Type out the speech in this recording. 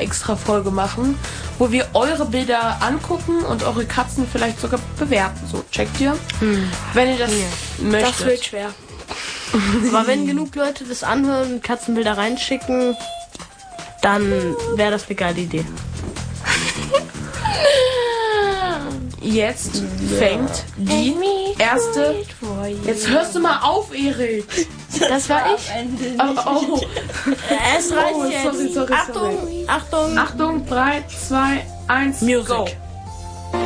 extra Folge machen, wo wir eure Bilder angucken und eure Katzen vielleicht sogar bewerten. So, checkt ihr? Wenn ihr das möchtet. Das wird schwer. Aber wenn genug Leute das anhören und Katzenbilder reinschicken, dann wäre das eine geile Idee. Jetzt fängt die erste... Jetzt hörst du mal auf, Erik. Das war ich. Oh. Es reicht jetzt. Sorry. Achtung. Achtung, 3, 2, 1, Music. go.